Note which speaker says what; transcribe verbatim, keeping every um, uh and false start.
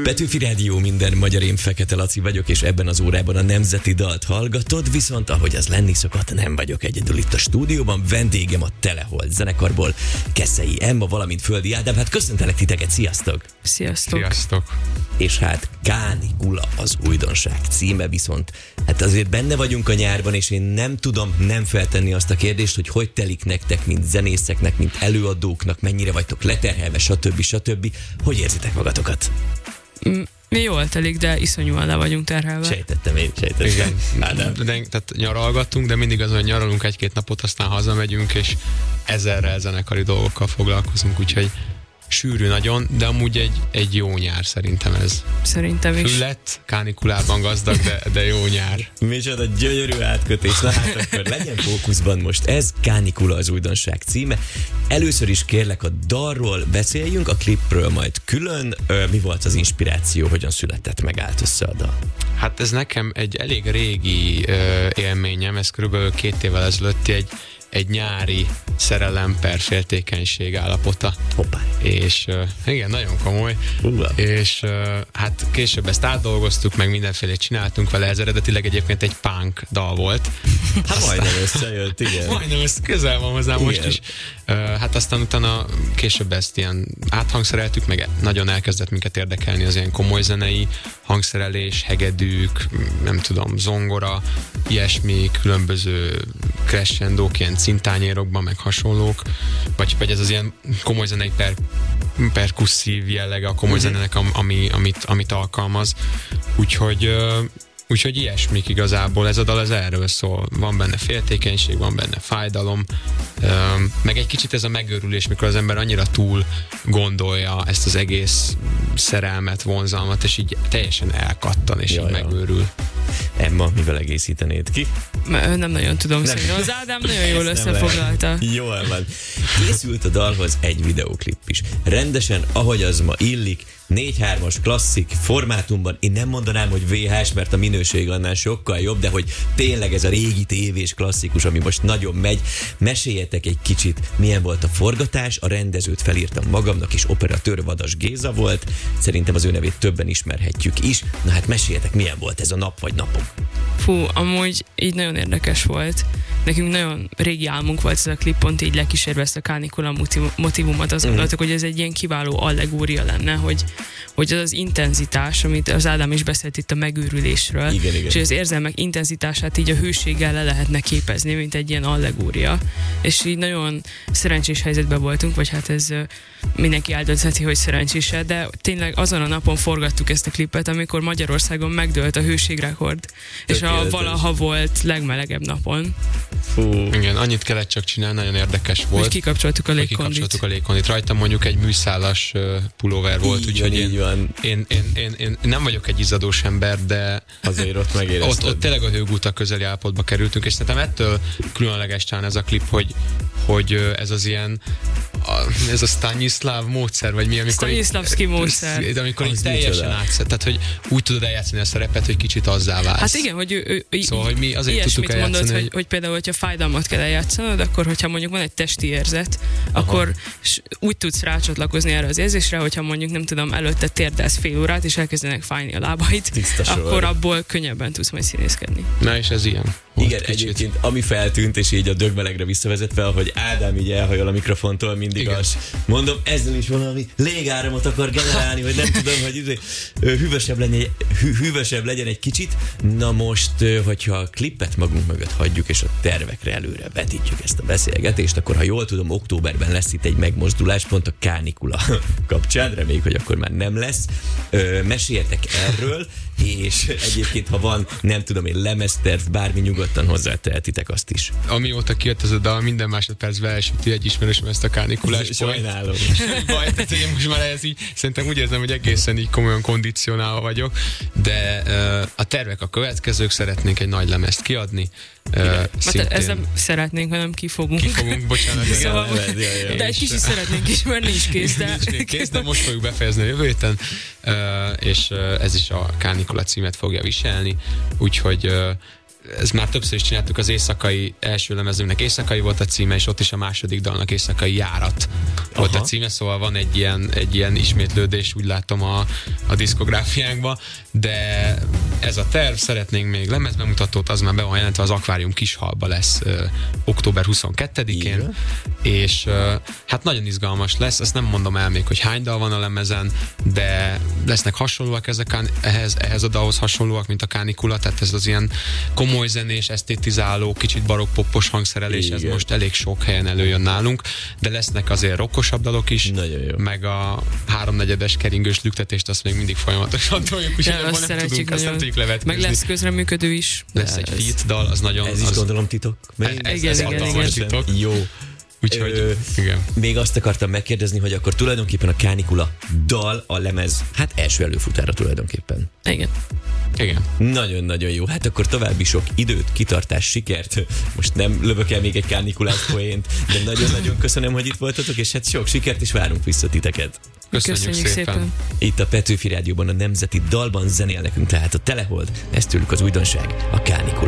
Speaker 1: Petőfi Rádió, minden magyar, én Fekete Laci vagyok, és ebben az órában a nemzeti dalt hallgatod, viszont ahogy az lenni szokott, nem vagyok egyedül itt a stúdióban, vendégem a Telehold zenekarból, Keszei Emma, valamint Földi Ádám. Hát köszöntelek titeket, sziasztok!
Speaker 2: Sziasztok!
Speaker 3: Sziasztok!
Speaker 1: És hát Kánikula az újdonság címe, viszont hát azért benne vagyunk a nyárban, és én nem tudom nem feltenni azt a kérdést, hogy hogy telik nektek, mint zenészeknek, mint előadóknak, mennyire vagytok leterhelve, stb. stb. Hogy érzitek magatokat?
Speaker 2: Mm, mi jól telik, de iszonyúan le vagyunk terhelve.
Speaker 1: Sejtettem én, sejtettem.
Speaker 3: Igen.
Speaker 1: Ádám.
Speaker 3: De, tehát nyaralgattunk, de mindig az, hogy nyaralunk egy-két napot, aztán hazamegyünk, és ezerrel zenekari dolgokkal foglalkozunk, úgyhogy sűrű nagyon, de amúgy egy, egy jó nyár szerintem ez.
Speaker 2: Szerintem is.
Speaker 3: Füllet, kánikulában gazdag, de, de jó nyár.
Speaker 1: Micsoda gyönyörű átkötés. Na hát akkor legyen fókuszban most ez, Kánikula az újdonság címe. Először is kérlek a dalról beszéljünk, a klipről majd külön. Ö, mi volt az inspiráció, hogyan született, meg állt össze a dal?
Speaker 3: Hát ez nekem egy elég régi ö, élményem, ez körülbelül két évvel ezelőtti egy egy nyári szerelem per féltékenység állapota.
Speaker 1: Hoppá.
Speaker 3: És uh, igen, nagyon komoly.
Speaker 1: Uha.
Speaker 3: És uh, hát később ezt átdolgoztuk, meg mindenfélét csináltunk vele, ez eredetileg egyébként egy punk dal volt.
Speaker 1: Hát aztán... majdnem összejött, igen.
Speaker 3: Majdnem, ez közel van hozzá igen. Most is. Uh, hát aztán utána később ezt ilyen áthangszereltük, meg nagyon elkezdett minket érdekelni az ilyen komoly zenei hangszerelés, hegedűk, nem tudom, zongora, ilyesmi, különböző crescendók, ilyen cintányérokban, meg hasonlók, vagy, vagy ez az ilyen komoly zenei per, perkusszív jellege a komoly uh-huh. zenének, ami, amit, amit alkalmaz. Úgyhogy Úgyhogy ilyesmik igazából, ez a dal az erről szól. Van benne féltékenység, van benne fájdalom, meg egy kicsit ez a megőrülés, mikor az ember annyira túl gondolja ezt az egész szerelmet, vonzalmat, és így teljesen elkattan, és ja, így ja. megőrül.
Speaker 1: Emma, mivel egészítenéd ki?
Speaker 2: Nem nagyon tudom, nem. Szerintem az Ádám nagyon jól összefoglalta.
Speaker 1: Jól van. Készült a dalhoz egy videóklip is. Rendesen, ahogy az ma illik, négy hármas klasszik formátumban. Én nem mondanám, hogy vé há es, mert a minőség annál sokkal jobb, de hogy tényleg ez a régi tévés klasszikus, ami most nagyon megy. Meséljetek egy kicsit, milyen volt a forgatás. A rendezőt felírtam magamnak, és operatőr Vadas Géza volt. Szerintem az ő nevét többen ismerhetjük is. Na hát meséljetek, milyen volt ez a nap vagy napok?
Speaker 2: Fú, amúgy így nagyon érdekes volt. Nekünk nagyon régi álmunk volt ez a klip, pont így lekísérve ezt a Kánikula motivumot, azt gondoltuk, mm. hogy ez egy ilyen kiváló allegória lenne, hogy, hogy az az intenzitás, amit az Ádám is beszélt itt a megőrülésről,
Speaker 1: igen, igen.
Speaker 2: és az érzelmek intenzitását így a hőséggel le lehetne képezni, mint egy ilyen allegória. És így nagyon szerencsés helyzetben voltunk, vagy hát ez mindenki eldöntheti, hogy szerencsés, de tényleg azon a napon forgattuk ezt a klipet, amikor Magyarországon megdőlt a hőségrekord, és a valaha volt legmelegebb napon.
Speaker 1: Fú.
Speaker 3: Igen, annyit kellett csak csinálni, nagyon érdekes volt.
Speaker 2: Hogy kikapcsoltuk a légkondit.
Speaker 3: Kikapcsoltuk a légkondit. Rajtam mondjuk egy műszálas uh, pulóver volt, úgyhogy én, én, én, én, én nem vagyok egy izzadós ember, de
Speaker 1: azért ott megérezted.
Speaker 3: Ott, ott tényleg a hőgúta közeli állapotba kerültünk, és szerintem ettől különleges talán ez a klip, hogy, hogy ez az ilyen a, ez a Stanislav módszer, vagy mi, amikor
Speaker 2: Stanislavski módszer.
Speaker 3: De amikor így teljesen átszed, tehát hogy úgy tudod eljátszani a szerepet, hogy kicsit azzá válsz.
Speaker 2: Hát igen, hogy ő, ő,
Speaker 3: szóval, hogy mi azért tudtuk eljátszani,
Speaker 2: mondod, hogy,
Speaker 3: hogy...
Speaker 2: hogy például, hogyha fájdalmat kell eljátszanod, akkor hogyha mondjuk van egy testi érzet, aha. akkor úgy tudsz rácsatlakozni erre az érzésre, hogyha mondjuk nem tudom, előtte térdelsz fél órát, és elkezdenek fájni a lábaid, akkor abból könnyebben tudsz majd színészkedni.
Speaker 3: Na és ez ilyen.
Speaker 1: Igen, egyébként ami feltűnt, és így a dögmelegre visszavezetve, ahogy Ádám így elhajol a mikrofontól, mindig az. Mondom, ezzel is valami légáramot akar generálni, hogy nem tudom, hogy hűvösebb legyen, hű, hűvösebb legyen egy kicsit. Na most, hogyha a klippet magunk mögött hagyjuk, és a tervekre előre vetítjük ezt a beszélgetést, akkor ha jól tudom, októberben lesz itt egy megmozdulás, pont a Kánikula kapcsán, reméljük, hogy akkor már nem lesz. Meséljetek erről, és egyébként, ha van, nem tudom én, lemezterv, bármi, nyugodtan hozzátehetitek azt is.
Speaker 3: Amióta kijött ez a dal, minden másodpercben elsüti egy ismerősöm ezt a kánikulás.
Speaker 1: Sajnálom.
Speaker 3: Baj, tehát hogy most már ez így, szerintem úgy érzem, hogy egészen így komolyan kondicionálva vagyok, de uh, a tervek a következők, szeretnénk egy nagy lemezt kiadni. Uh,
Speaker 2: szintén... Ez nem szeretnénk, hanem kifogunk.
Speaker 3: Kifogunk, bocsánat.
Speaker 2: Szóval, de egy kicsit szeretnénk is, mert nincs kész, de...
Speaker 3: Nincs kész, de most fogjuk befejezni a jövő héten, uh, és uh, ez is a Kánikula címet fogja viselni, úgyhogy uh, ez már többször is csináltuk, az éjszakai első lemezünknek éjszakai volt a címe, és ott is a második dalnak éjszakai járat volt Aha. a címe, szóval van egy ilyen, egy ilyen ismétlődés, úgy látom a, a diszkográfiánkban, de ez a terv, szeretnénk még lemezbemutatót, az már be van jelentve, az Akvárium Kishalba lesz ö, október huszonkettedikén, Igen. és ö, hát nagyon izgalmas lesz, ezt nem mondom el még, hogy hány dal van a lemezen, de lesznek hasonlóak ezek a, ehhez, ehhez a dalhoz hasonlóak, mint a Kánikula, tehát ez az ilyen komoly zenés, esztétizáló, kicsit barokk-poppos hangszerelés, Igen. ez most elég sok helyen előjön nálunk, de lesznek azért rockosabb dalok is, meg a háromnegyedes keringős lüktetést azt még mindig folyamatosan toljuk, úgyhogy
Speaker 2: ja,
Speaker 3: azt nem tudjuk, azt nem tudjuk levetkezni.
Speaker 2: Meg lesz közreműködő is.
Speaker 3: Lesz egy feat dal, az nagyon...
Speaker 1: Ez is
Speaker 3: az,
Speaker 1: gondolom titok.
Speaker 3: Ez, ez, ez igen, igen, igen. titok.
Speaker 1: Jó.
Speaker 3: Úgyhogy, Ö, igen.
Speaker 1: Még azt akartam megkérdezni, hogy akkor tulajdonképpen a Kánikula dal, a lemez, hát első előfutára tulajdonképpen.
Speaker 2: Igen.
Speaker 3: Igen.
Speaker 1: Nagyon-nagyon jó. Hát akkor további sok időt, kitartás, sikert. Most nem lövök el még egy kánikulás poént, de nagyon-nagyon köszönöm, hogy itt voltatok, és hát sok sikert, és várunk vissza titeket.
Speaker 3: Köszönjük, Köszönjük szépen. szépen.
Speaker 1: Itt a Petőfi Rádióban a Nemzeti Dalban zenél nekünk, tehát a Telehold, ezt tőlük az újdonság, a Kánikula.